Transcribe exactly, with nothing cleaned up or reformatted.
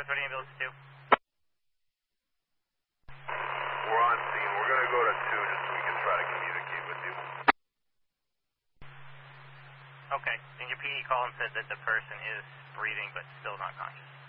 five thirty ambulance two. We're on scene. We're going to go to two just so we can try to communicate with you. Okay. And your P E call and said that the person is breathing but still not conscious.